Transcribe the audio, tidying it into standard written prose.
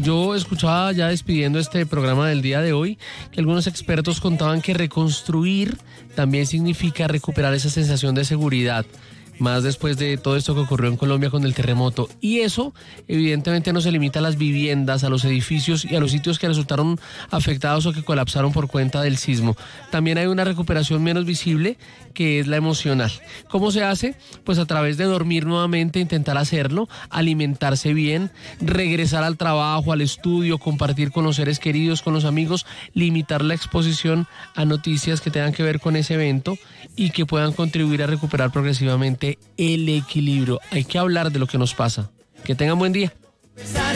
yo escuchaba ya despidiendo este programa del día de hoy que algunos expertos contaban que reconstruir también significa recuperar esa sensación de seguridad, más después de todo esto que ocurrió en Colombia con el terremoto. Y eso evidentemente no se limita a las viviendas, a los edificios y a los sitios que resultaron afectados o que colapsaron por cuenta del sismo. También hay una recuperación menos visible, que es la emocional. ¿Cómo se hace? Pues a través de dormir nuevamente, intentar hacerlo, alimentarse bien, regresar al trabajo, al estudio, compartir con los seres queridos, con los amigos, limitar la exposición a noticias que tengan que ver con ese evento y que puedan contribuir a recuperar progresivamente el equilibrio. Hay que hablar de lo que nos pasa. Que tengan buen día.